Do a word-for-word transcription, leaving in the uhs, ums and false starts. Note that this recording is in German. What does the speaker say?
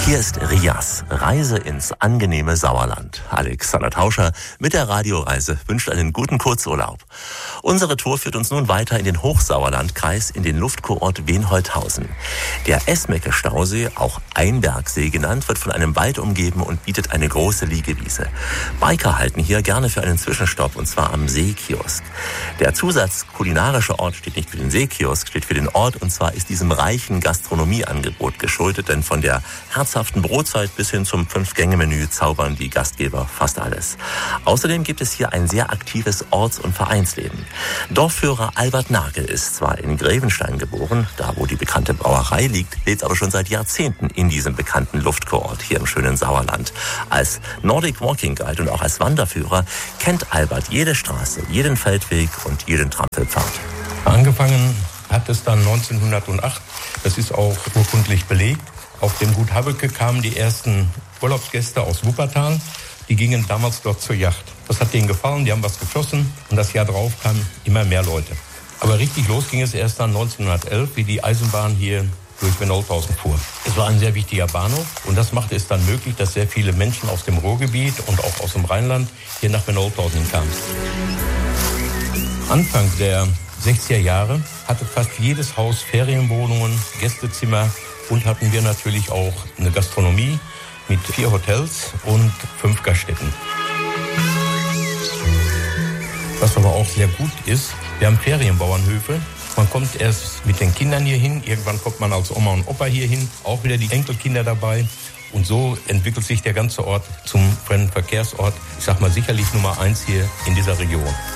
Hier ist Rias, Reise ins angenehme Sauerland. Alexander Tauscher mit der Radioreise wünscht einen guten Kurzurlaub. Unsere Tour führt uns nun weiter in den Hochsauerlandkreis, in den Luftkurort Wenholthausen. Der Esmecke-Stausee, auch Einbergsee genannt, wird von einem Wald umgeben und bietet eine große Liegewiese. Biker halten hier gerne für einen Zwischenstopp, und zwar am Seekiosk. Der Zusatz kulinarischer Ort steht nicht für den Seekiosk, steht für den Ort, und zwar ist diesem reichen Gastronomieangebot geschuldet, denn von der herzhaften Brotzeit bis hin zum Fünf-Gänge-Menü zaubern die Gastgeber fast alles. Außerdem gibt es hier ein sehr aktives Orts- und Vereinsleben. Dorfführer Albert Nagel ist zwar in Grevenstein geboren, da wo die bekannte Brauerei liegt, lebt aber schon seit Jahrzehnten in diesem bekannten Luftkurort hier im schönen Sauerland. Als Nordic Walking Guide und auch als Wanderführer kennt Albert jede Straße, jeden Feldweg und jeden Trampelpfad. Angefangen hat es dann neunzehnhundertacht, das ist auch urkundlich belegt. Auf dem Gut Habbeke kamen die ersten Urlaubsgäste aus Wuppertal. Die gingen damals dort zur Yacht. Das hat denen gefallen, die haben was geflossen und das Jahr drauf kamen immer mehr Leute. Aber richtig los ging es erst dann neunzehnhundertelf, wie die Eisenbahn hier durch Wenholthausen fuhr. Es war ein sehr wichtiger Bahnhof und das machte es dann möglich, dass sehr viele Menschen aus dem Ruhrgebiet und auch aus dem Rheinland hier nach Wenholthausen kamen. Anfang der sechziger Jahre hatte fast jedes Haus Ferienwohnungen, Gästezimmer und hatten wir natürlich auch eine Gastronomie mit vier Hotels und fünf Gaststätten. Was aber auch sehr gut ist, wir haben Ferienbauernhöfe. Man kommt erst mit den Kindern hier hin, irgendwann kommt man als Oma und Opa hier hin, auch wieder die Enkelkinder dabei. Und so entwickelt sich der ganze Ort zum Fremdenverkehrsort, ich sag mal sicherlich Nummer eins hier in dieser Region.